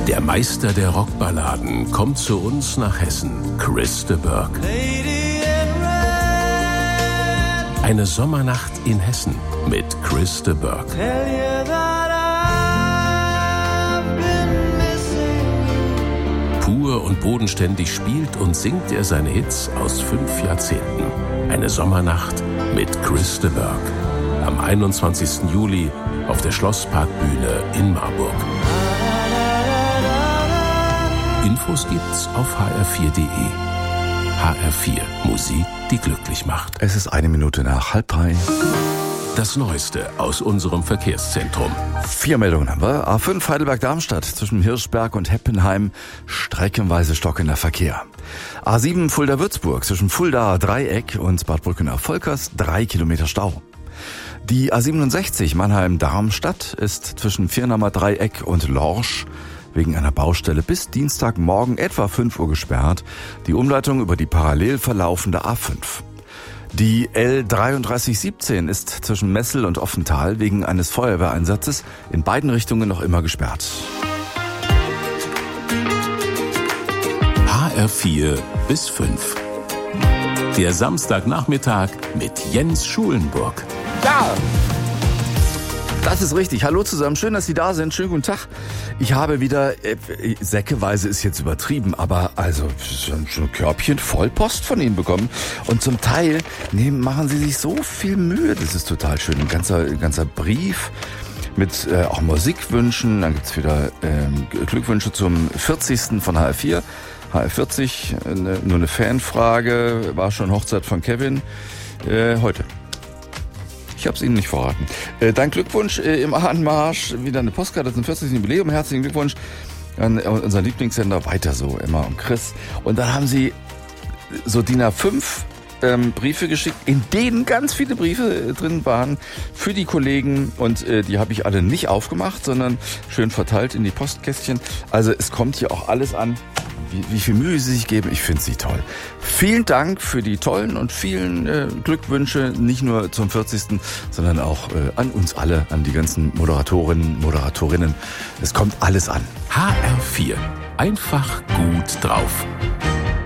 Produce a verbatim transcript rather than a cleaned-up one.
Der Meister der Rockballaden kommt zu uns nach Hessen, Chris de Burgh. Eine Sommernacht in Hessen mit Chris de Burgh. Pur und bodenständig spielt und singt er seine Hits aus fünf Jahrzehnten. Eine Sommernacht mit Chris de Burgh. Am einundzwanzigsten Juli auf der Schlossparkbühne in Marburg. Infos gibt's auf h r vier punkt d e. H R vier, Musik, die glücklich macht. Es ist eine Minute nach halb drei. Das Neueste aus unserem Verkehrszentrum. Vier Meldungen haben wir. A fünf Heidelberg-Darmstadt zwischen Hirschberg und Heppenheim. Streckenweise stockender Verkehr. A sieben Fulda-Würzburg zwischen Fuldaer Dreieck und Bad Brückener-Volkers. Drei Kilometer Stau. Die A siebenundsechzig Mannheim-Darmstadt ist zwischen Firnamer Dreieck und Lorsch wegen einer Baustelle bis Dienstagmorgen etwa fünf Uhr gesperrt. Die Umleitung über die parallel verlaufende A fünf. Die L dreiunddreißig siebzehn ist zwischen Messel und Offental wegen eines Feuerwehreinsatzes in beiden Richtungen noch immer gesperrt. H R vier bis fünf. Der Samstagnachmittag mit Jens Schulenburg. Ja, das ist richtig. Hallo zusammen, schön, dass Sie da sind. Schönen guten Tag. Ich habe wieder, äh, säckeweise ist jetzt übertrieben, aber also schon ein Körbchen voll Post von Ihnen bekommen. Und zum Teil nehmen, machen Sie sich so viel Mühe. Das ist total schön. Ein ganzer, ein ganzer Brief mit äh, auch Musikwünschen. Dann gibt's wieder äh, Glückwünsche zum vierzigsten von H R vier. H R vierzig, äh, nur eine Fanfrage. War schon Hochzeit von Kevin. Äh, heute. Ich habe es Ihnen nicht verraten. Äh, dein Glückwunsch äh, im Anmarsch, wieder eine Postkarte zum vierzigsten Jubiläum. Herzlichen Glückwunsch an äh, unseren Lieblingssender. Weiter so, Emma und Chris. Und dann haben Sie so D I N A fünf ähm, Briefe geschickt, in denen ganz viele Briefe äh, drin waren für die Kollegen. Und äh, die habe ich alle nicht aufgemacht, sondern schön verteilt in die Postkästchen. Also es kommt hier auch alles an. Wie, wie viel Mühe Sie sich geben, ich finde Sie toll. Vielen Dank für die tollen und vielen äh, Glückwünsche, nicht nur zum vierzigsten, sondern auch äh, an uns alle, an die ganzen Moderatorinnen, Moderatorinnen. Es kommt alles an. H R vier. Einfach gut drauf.